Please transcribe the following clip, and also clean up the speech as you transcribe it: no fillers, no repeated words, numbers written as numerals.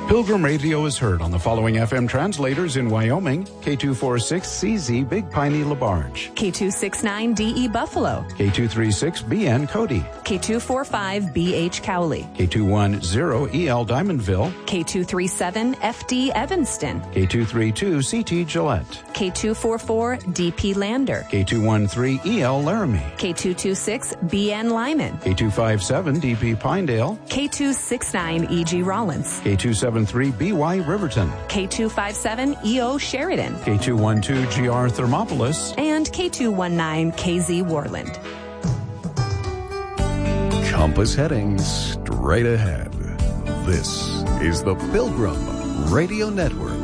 Pilgrim Radio is heard on the following FM translators in Wyoming: K246CZ Big Piney LaBarge, K269DE Buffalo, K236BN Cody, K245BH Cowley, K210EL Diamondville, K237FD Evanston, K232CT Gillette, K244DP Lander, K213EL Laramie, K226BN Lyman, K257DP Pinedale, K269EG Rollins, K273BY Riverton, K257EO Sheridan, K212GR Thermopolis, and K219KZ Warland. Compass heading straight ahead. This is the Pilgrim Radio Network.